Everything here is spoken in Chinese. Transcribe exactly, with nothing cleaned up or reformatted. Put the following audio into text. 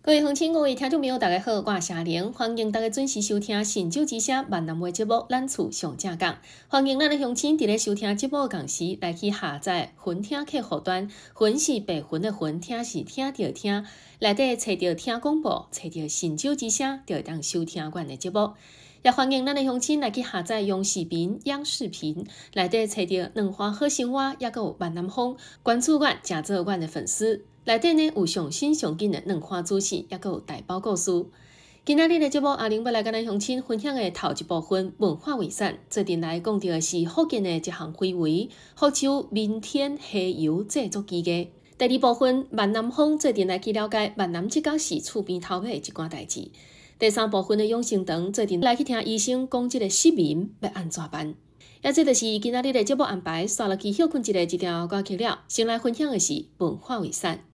各位乡亲、各位听众朋友，大家好，我是夏玲，欢迎大家准时收听《神州之声》闽南话节目《咱厝上正讲》。欢迎咱的乡亲伫咧收听节目同时，来去下载云听客户端，云是白云的云，听是听着听，内底找着听广播，找着《神州之声》，就会当收听阮的节目。也欢迎咱的乡亲来去下载央视频、央视频，内底找着两花好生活，也有闽南风，关注阮，加做阮的粉丝。内底呢有上新上紧的两花资讯，也有大包故事。今仔日的节目，阿玲要来跟咱乡亲分享的头一部分文化遗产，做阵来讲到的是福建的一项非遗——福州闽天虾油制作技艺。第二部分闽南风，做阵来去了解闽南这角是厝边头尾的一寡代志。第三部分的养生堂，做阵来去听医生讲这个失眠要安怎办。也这就是今仔日的节目安排，刷落去休困一下，一条歌曲了。先来分享的是文化遗产。